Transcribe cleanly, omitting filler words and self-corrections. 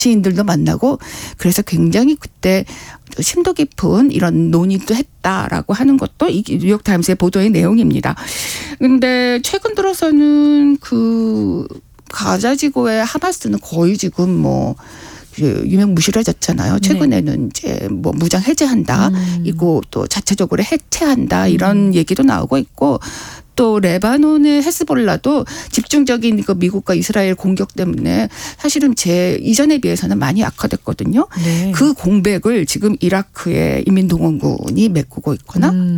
정치인들도 만나고 그래서 굉장히 그때 심도 깊은 이런 논의도 했다라고 하는 것도 이 뉴욕타임스의 보도의 내용입니다. 그런데 최근 들어서는 그 가자지구의 하마스는 거의 지금 뭐 유명무실해졌잖아요. 최근에는 이제 뭐 무장 해제한다. 이거 또 자체적으로 해체한다. 이런 얘기도 나오고 있고 또 레바논의 헤스볼라도 집중적인 그 미국과 이스라엘 공격 때문에 사실은 제 이전에 비해서는 많이 악화됐거든요. 네. 그 공백을 지금 이라크의 인민동원군이 메꾸고 있거나